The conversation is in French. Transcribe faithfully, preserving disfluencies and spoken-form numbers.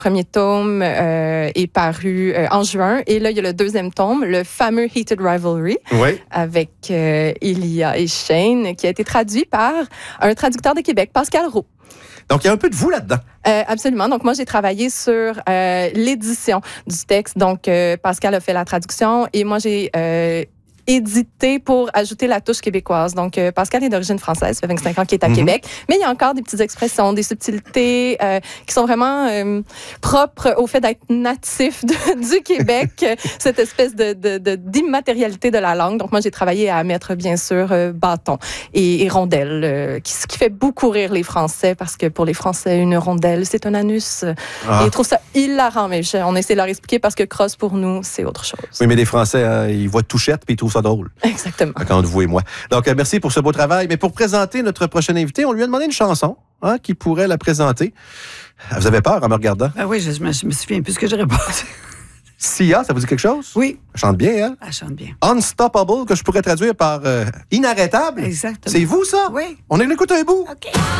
premier tome euh, est paru euh, en juin. Et là, il y a le deuxième tome, le fameux Heated Rivalry, oui. avec euh, Elia et Shane, qui a été traduit par un traducteur de Québec, Pascal Roux. Donc, il y a un peu de vous là-dedans. Euh, absolument. Donc, moi, j'ai travaillé sur euh, l'édition du texte. Donc, euh, Pascal a fait la traduction et moi, j'ai euh, édité pour ajouter la touche québécoise. Donc, euh, Pascal est d'origine française, ça fait vingt-cinq ans qu'il est à mm-hmm. Québec, mais il y a encore des petites expressions, des subtilités euh, qui sont vraiment euh, propres au fait d'être natif de, du Québec, cette espèce de, de, de, d'immatérialité de la langue. Donc, moi, j'ai travaillé à mettre, bien sûr, euh, bâton et, et rondelle, euh, qui, ce qui fait beaucoup rire les Français, parce que pour les Français, une rondelle, c'est un anus. Ah. Et ils trouvent ça hilarant, mais je, on essaie de leur expliquer parce que crosse, pour nous, c'est autre chose. Oui, mais les Français, hein, ils voient touchette puis ils trouvent ça drôle. Exactement. Entre vous et moi. Donc, euh, merci pour ce beau travail. Mais pour présenter notre prochain invité, on lui a demandé une chanson hein, qui pourrait la présenter. Vous avez peur en me regardant? Ben oui, je, je, me, je me souviens plus ce que j'ai répondu. Sia, ça vous dit quelque chose? Oui. Elle chante bien, hein? Elle chante bien. Unstoppable, que je pourrais traduire par euh, inarrêtable. Exactement. C'est vous, ça? Oui. On écoute un bout. OK.